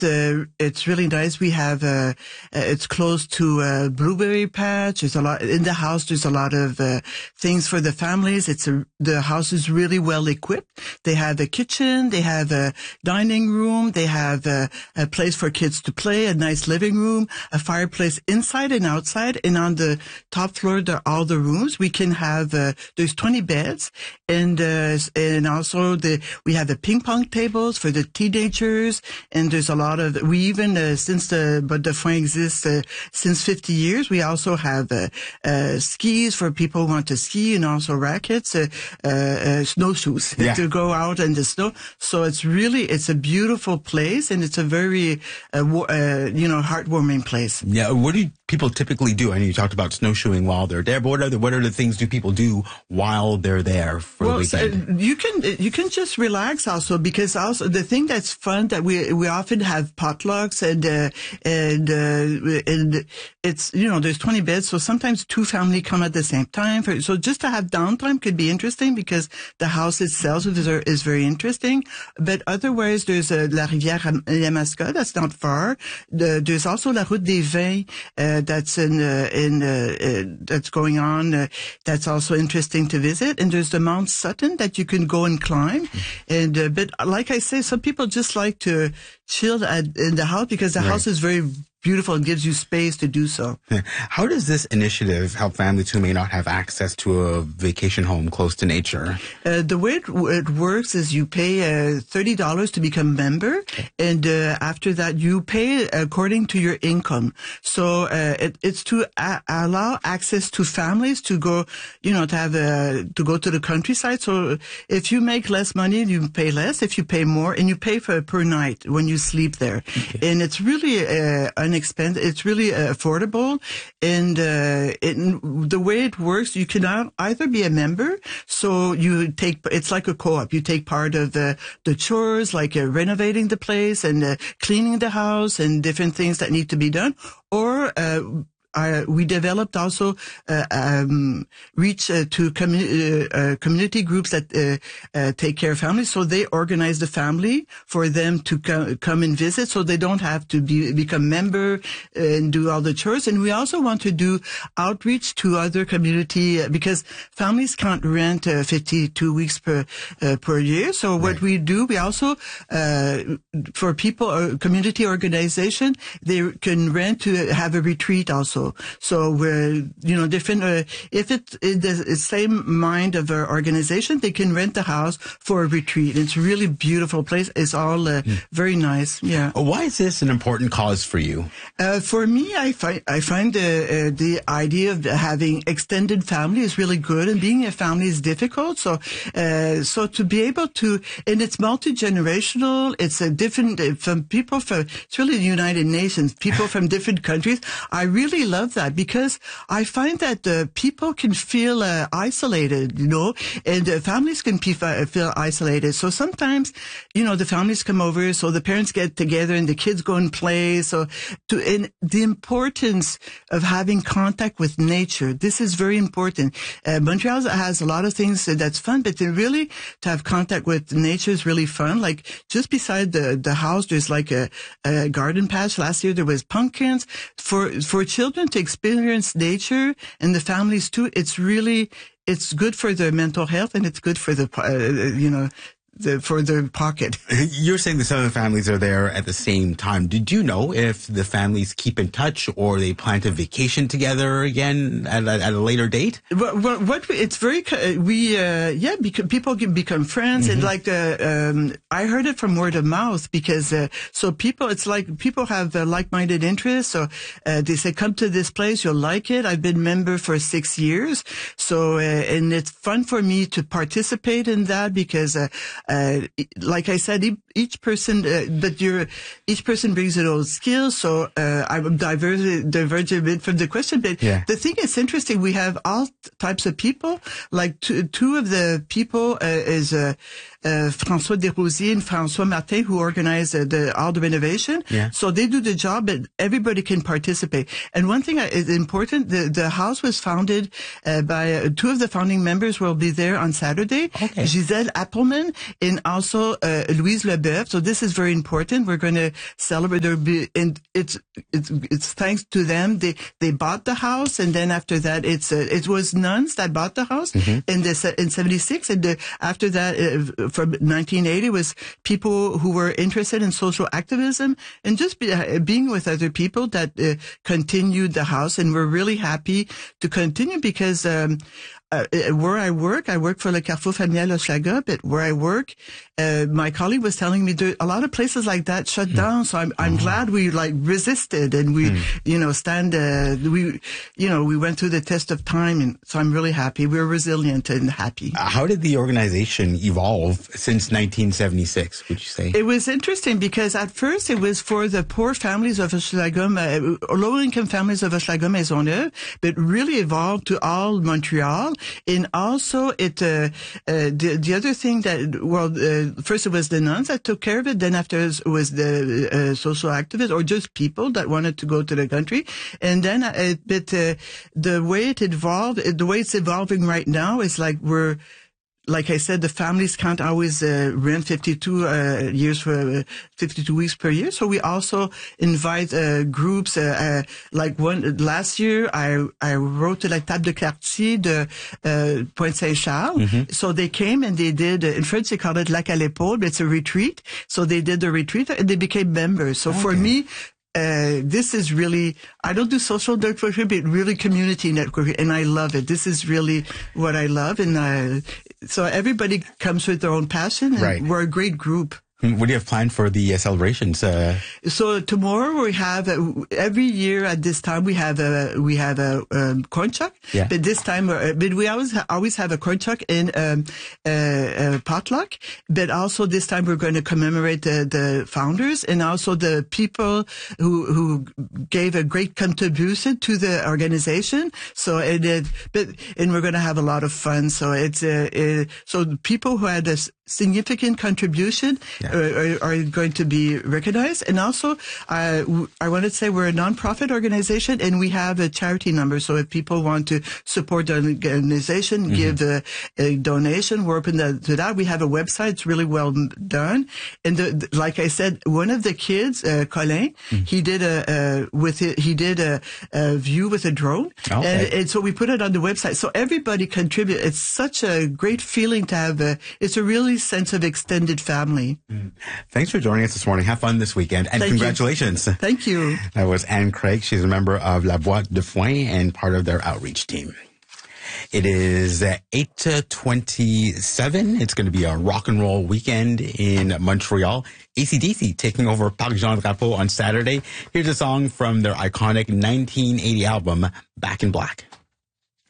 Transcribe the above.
it's really nice. We have, it's close to a blueberry patch. There's a lot in the house. There's a lot of, things for the families. The house is really well equipped. They have a kitchen. They have a dining room. They have a place for kids to play, a nice living room, a fireplace inside and outside. And on the top floor, there are all the rooms. We can have, there's 20 beds, and also we have the ping pong tables for the teenagers, and there's a lot of, we even, since the Bottes de Foin exists, since 50 years, we also have, skis for people who want to ski, and also rackets, snowshoes to go out in the snow. So it's a beautiful place, and it's a very, heartwarming place. Yeah. What do people typically do? I know you talked about snowshoeing while they're there, but what are the things do people do while they're there for the weekend? You can just relax also, because also the thing that's fun that we often have potlucks, and it's, there's 20 beds. So sometimes two families come at the same time. So just to have downtime could be interesting, because the house itself is very interesting. But otherwise, there's La Rivière Yamaska, that's not far. There's also La Route des Vins, that's that's going on. That's also interesting to visit. And there's the Mount Sutton that you can go and climb. And, but like I say, some people just like to chill in the house, because the house is very beautiful and gives you space to do so. How does this initiative help families who may not have access to a vacation home close to nature? The way it works is you pay $30 to become a member, and after that you pay according to your income. So it's to allow access to families to go, to go to the countryside. So if you make less money, you pay less. If you pay more, and you pay per night when you sleep there. Okay. And it's really it's really affordable, and the way it works, you can either be a member, so it's like a co-op. You take part of the chores, like renovating the place and cleaning the house and different things that need to be done, or we developed also reach to community groups that take care of families. So they organize the family for them to come and visit, so they don't have to become member and do all the chores. And we also want to do outreach to other community, because families can't rent 52 weeks per year. So what we do, we also for people, community organization, they can rent to have a retreat also. So we're, different, if it's in the same mind of our organization, they can rent the house for a retreat. It's a really beautiful place. It's all very nice. Yeah. Why is this an important cause for you? For me, I find the idea of having extended family is really good, and being a family is difficult. So to be able to, and it's multi-generational, it's from people it's really the United Nations, people from different countries. I really love that, because I find that people can feel isolated, and families can feel isolated. So sometimes, the families come over, so the parents get together and the kids go and play. So and the importance of having contact with nature, this is very important. Montreal has a lot of things that's fun, but to have contact with nature is really fun. Like just beside the house, there's like a garden patch. Last year there was pumpkins. For children to experience nature, and the families too, it's good for their mental health, and it's good for for their pocket. You're saying that some of the families are there at the same time. Did you know if the families keep in touch, or they plan to vacation together again at a later date? It's very, because people can become friends, and I heard it from word of mouth, because, so it's like people have like-minded interests. So, they say, come to this place, you'll like it. I've been member for 6 years. So, and it's fun for me to participate in that, because, like I said, each person brings their own skills. So I'm diverging a bit from the question, but the thing is interesting. We have all types of people. Like two of the people is François Desrosiers and François Martin, who organize all the renovation. Yeah. So they do the job, but everybody can participate. And one thing is important, the house was founded by two of the founding members will be there on Saturday. Okay. Gisèle Appelman and also Louise Leboeuf. So this is very important. We're going to celebrate and it's thanks to them. They bought the house, and then after that, it was nuns that bought the house in 76, and after that, from 1980, was people who were interested in social activism and just being with other people that continued the house, and we're really happy to continue because where I work for Le Carrefour Familial Hochelaga, but where I work, my colleague was telling me there a lot of places like that shut down. So I'm glad we resisted and we, we went through the test of time. And so I'm really happy. We're resilient and happy. How did the organization evolve since 1976, would you say? It was interesting because at first it was for the poor families of Hochelaga, low-income families of Hochelaga Maisonneuve, but really evolved to all Montreal. And also the other thing that, first it was the nuns that took care of it. Then after it was the social activists or just people that wanted to go to the country. And then, the way it evolved, the way it's evolving right now is like I said, the families can't always rent 52 weeks per year. So we also invite groups. Last year, I wrote to La Table de Quartier de Pointe Saint-Charles. So they came and they did. In French, they call it Lac à l'épaule, but it's a retreat. So they did the retreat and they became members. So for me, this is really, I don't do social networking, but really community networking, and I love it. This is really what I love, and so everybody comes with their own passion, and right. We're a great group. What do you have planned for the celebrations? So tomorrow we have every year at this time we have a corn chuck. Yeah. But this time, but we always have a corn chuck and a potluck. But also this time we're going to commemorate the founders and also the people who gave a great contribution to the organization. So and we're going to have a lot of fun. So it's so the people who had a significant contribution. Yeah. Are going to be recognized. And also, I want to say we're a nonprofit organization and we have a charity number. So if people want to support the organization, give a donation, we're open to that. We have a website. It's really well done. And like I said, one of the kids, Colin, he did a view with a drone. Okay. And so we put it on the website. So everybody contribute. It's such a great feeling to have it's a really sense of extended family. Thanks for joining us this morning. Have fun this weekend, and congratulations. Thank you. That was Anne Craig. She's a member of La Boîte de Foin and part of their outreach team. It is 8:27. It's going to be a rock and roll weekend in Montreal. AC/DC taking over Parc Jean Drapeau on Saturday. Here's a song from their iconic 1980 album, Back in Black.